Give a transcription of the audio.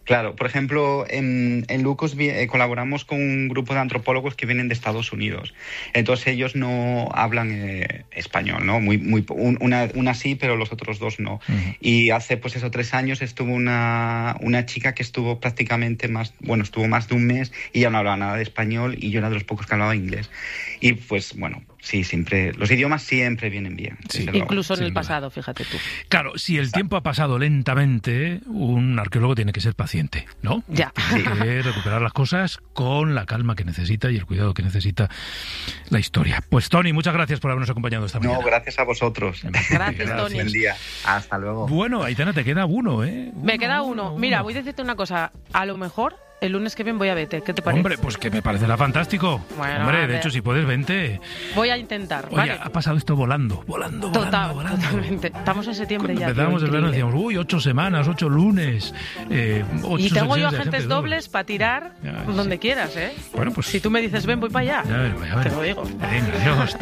Claro, por ejemplo, en Lucus colaboramos con un grupo de antropólogos que vienen de Estados Unidos. Entonces ellos no hablan español, ¿no? Una sí, pero los otros dos no. Uh-huh. Y hace, 3 años estuvo una chica que estuvo prácticamente estuvo más de un mes y ya no hablaba nada de español y yo era de los pocos que hablaba inglés. Y sí, siempre, los idiomas siempre vienen bien. Sí. Incluso en el pasado, fíjate tú. Claro, si el tiempo ha pasado lentamente, un arqueólogo tiene que ser paciente, ¿no? Ya. Tiene que recuperar las cosas con la calma que necesita y el cuidado que necesita la historia. Pues Toni, muchas gracias por habernos acompañado esta mañana. No, gracias a vosotros. Gracias, Toni. Buen día. Hasta luego. Bueno, Aitana, te queda uno, ¿eh? Me queda uno. Mira, voy a decirte una cosa. A lo mejor el lunes que viene voy a verte. ¿Qué te parece? Hombre, pues que me parecerá fantástico. Bueno, hombre, de hecho, si puedes, vente. Voy a intentar, Oye, ¿vale? ha pasado esto volando. Totalmente. Estamos en septiembre ya. Empezamos el verano y decíamos, 8 semanas, 8 lunes, 8 y tengo yo agentes dobles para tirar donde quieras, ¿eh? Bueno, pues... Si tú me dices, ven, voy para allá. Ya ver. Te lo digo. Venga, adiós.